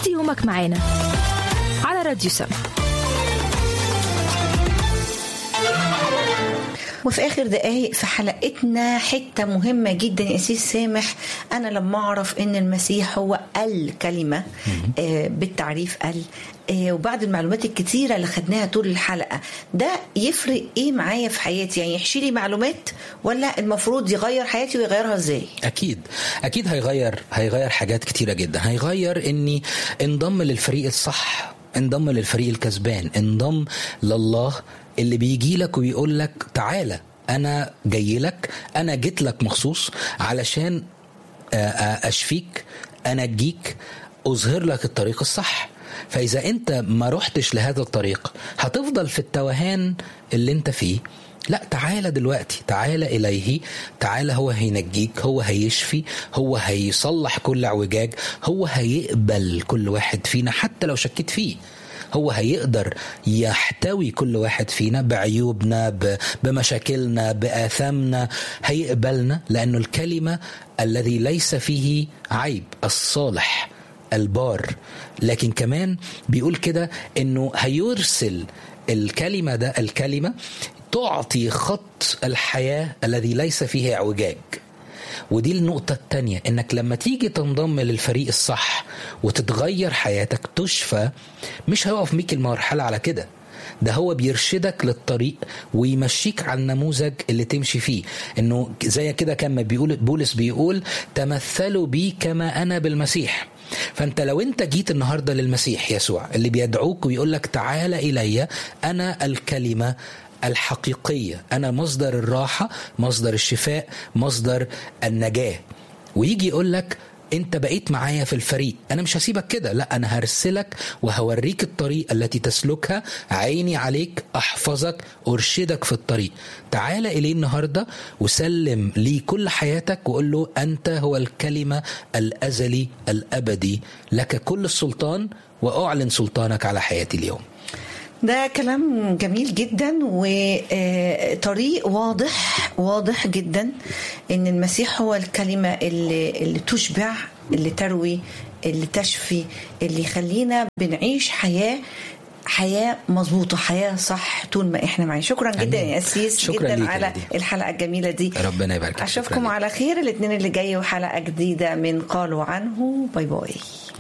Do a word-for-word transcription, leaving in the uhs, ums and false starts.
ابتدي يومك معانا على راديو سما. وفي آخر دقايق في حلقتنا حتة مهمة جدا يا أسيس سامح. أنا لما أعرف إن المسيح هو الكلمة آه بالتعريف ال آه وبعد المعلومات الكتيرة اللي خدناها طول الحلقة، ده يفرق إيه معايا في حياتي؟ يعني يحشي لي معلومات ولا المفروض يغير حياتي ويغيرها إزاي؟ أكيد أكيد هيغير هيغير حاجات كتيرة جدا. هيغير إني انضم للفريق الصح، انضم للفريق الكسبان، انضم لله اللي بيجي لك ويقول لك تعالى أنا جاي لك، أنا جيت لك مخصوص علشان أشفيك، أنا أجيك، أظهر لك الطريق الصح. فإذا أنت ما رحتش لهذا الطريق هتفضل في التوهان اللي أنت فيه. لا، تعالى دلوقتي، تعالى إليه، تعالى، هو هينجيك، هو هيشفي، هو هيصلح كل اعوجاج، هو هيقبل كل واحد فينا حتى لو شكيت فيه. هو هيقدر يحتوي كل واحد فينا بعيوبنا، بمشاكلنا، بآثامنا، هيقبلنا، لأنه الكلمة الذي ليس فيه عيب، الصالح البار. لكن كمان بيقول كده إنه هيرسل الكلمة، ده الكلمة تعطي خط الحياة الذي ليس فيه اعوجاج. ودي النقطة التانية، انك لما تيجي تنضم للفريق الصح وتتغير حياتك، تشفى، مش هيقف ميك المرحلة على كده، ده هو بيرشدك للطريق ويمشيك على النموذج اللي تمشي فيه. انه زي كده كما بيقول بولس، بيقول تمثلوا بي كما انا بالمسيح. فانت لو انت جيت النهاردة للمسيح يسوع اللي بيدعوك ويقول لك تعال الي، انا الكلمة الحقيقية، أنا مصدر الراحة، مصدر الشفاء، مصدر النجاة، ويجي يقول لك أنت بقيت معايا في الفريق، أنا مش هسيبك كده، لا، أنا هرسلك وهوريك الطريق التي تسلكها، عيني عليك، أحفظك، أرشدك في الطريق. تعال إليه النهاردة وسلم لي كل حياتك وقول له أنت هو الكلمة الأزلي الأبدي، لك كل السلطان، وأعلن سلطانك على حياتي اليوم. ده كلام جميل جدا وطريق واضح واضح جدا ان المسيح هو الكلمة اللي, اللي تشبع، اللي تروي، اللي تشفي، اللي يخلينا بنعيش حياة حياة مظبوطة، حياة صح طول ما احنا معي. شكرا جدا يا أسيس، جدا على الحلقة الجميلة دي. ربنا يبارك. أشوفكم على خير الاثنين اللي جاي وحلقة جديدة من قالوا عنه. باي باي.